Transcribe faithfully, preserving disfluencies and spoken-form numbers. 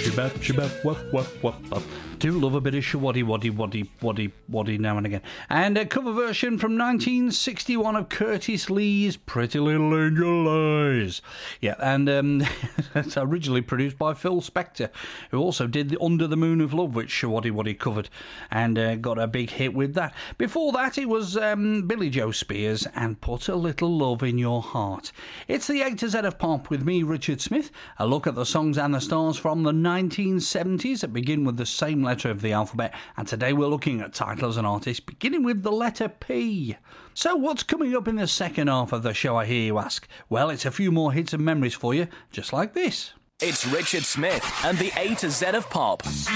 Shabab, shabab, wap, wap, wap, wap. Do love a bit of shawaddy, waddy, waddy, waddy, waddy now and again. And a cover version from nineteen sixty-one of Curtis Lee's Pretty Little Angel Eyes. Yeah, and um, it's originally produced by Phil Spector, who also did the Under the Moon of Love, which Shawaddy Waddy covered, and uh, got a big hit with that. Before that, it was um, Billy Joe Spears and Put a Little Love in Your Heart. It's the A to Z of Pop with me, Richard Smith. A look at the songs and the stars from the nineteen seventies that begin with the same letter of the alphabet, and today we're looking at titles and artists beginning with the letter P. So what's coming up in the second half of the show, I hear you ask? Well, it's a few more hits and memories for you, just like this. It's Richard Smith and the A to Z of Pop.